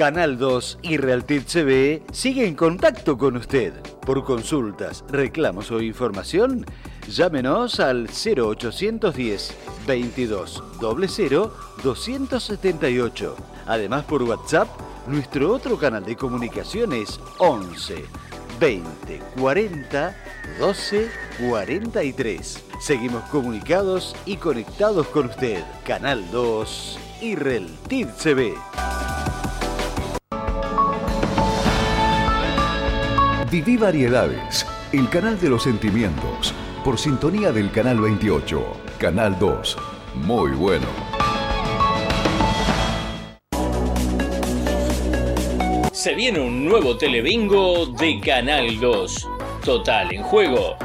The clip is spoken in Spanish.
Canal 2 y Realtid CB sigue en contacto con usted. Por consultas, reclamos o información, llámenos al 0810 22 00 278. Además, por WhatsApp, nuestro otro canal de comunicación es 11 20 40 12 43. Seguimos comunicados y conectados con usted. Canal 2 y Realtid CB. Viví Variedades, el canal de los sentimientos, por sintonía del Canal 28, Canal 2, muy bueno. Se viene un nuevo telebingo de Canal 2. Total en juego,